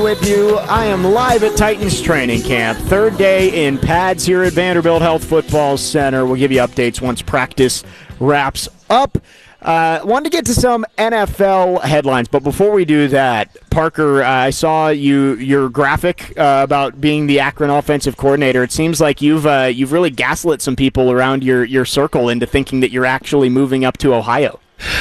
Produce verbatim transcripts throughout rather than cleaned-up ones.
With you, I am live at Titans training camp. Third day in pads here at Vanderbilt Health Football Center. We'll give you updates once practice wraps up. Uh, wanted to get to some N F L headlines, but before we do that, Parker, uh, I saw you your graphic uh, about being the Akron offensive coordinator. It seems like you've uh, you've really gaslit some people around your, your circle into thinking that you're actually moving up to Ohio.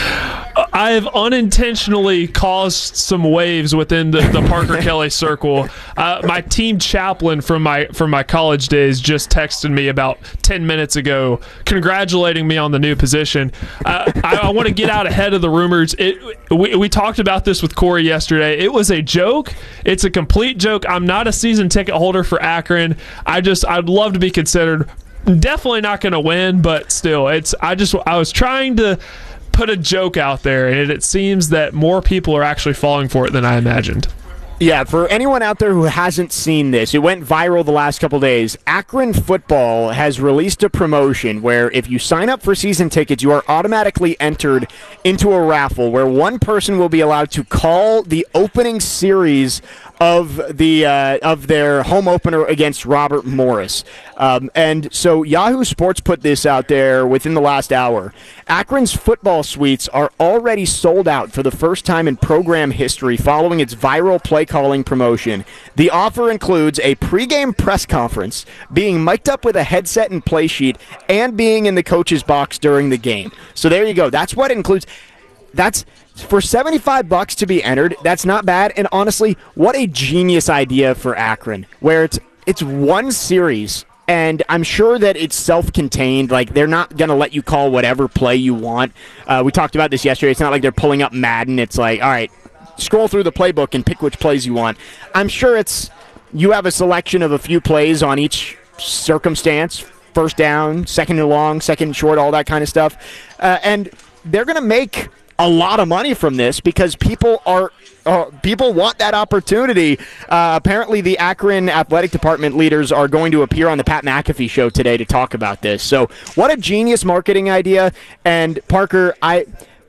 I have unintentionally caused some waves within the, the Parker Kelly circle. Uh, my team chaplain from my from my college days just texted me about ten minutes ago, congratulating me on the new position. Uh, I, I want to get out ahead of the rumors. It, we, we talked about this with Corey yesterday. It was a joke. It's a complete joke. I'm not a season ticket holder for Akron. I just I'd love to be considered. Definitely not going to win, but still, it's I just I was trying to put a joke out there, and it seems that more people are actually falling for it than I imagined. Yeah, for anyone out there who hasn't seen this, it went viral the last couple days. Akron football has released a promotion where if you sign up for season tickets, you are automatically entered into a raffle where one person will be allowed to call the opening series of the uh, of their home opener against Robert Morris. Um, and so Yahoo Sports put this out there within the last hour. Akron's football suites are already sold out for the first time in program history following its viral play calling promotion. The offer includes a pregame press conference, being mic'd up with a headset and play sheet, and being in the coach's box during the game. So there you go. That's what it includes. That's for seventy-five bucks to be entered. That's not bad. And honestly, what a genius idea for Akron, where it's it's one series. And I'm sure that it's self-contained. Like, they're not going to let you call whatever play you want. Uh, we talked about this yesterday. It's not like they're pulling up Madden. It's like, all right, scroll through the playbook and pick which plays you want. I'm sure it's you have a selection of a few plays on each circumstance. First down, second and long, second and short, all that kind of stuff. Uh, and they're going to make a lot of money from this because people are uh, people want that opportunity. Uh, apparently, the Akron athletic department leaders are going to appear on the Pat McAfee show today to talk about this. So, what a genius marketing idea! And Parker, I,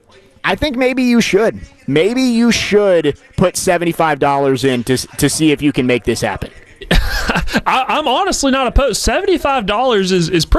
I think maybe you should, maybe you should put seventy-five dollars in to to see if you can make this happen. I, I'm honestly not opposed. seventy-five dollars is is pretty.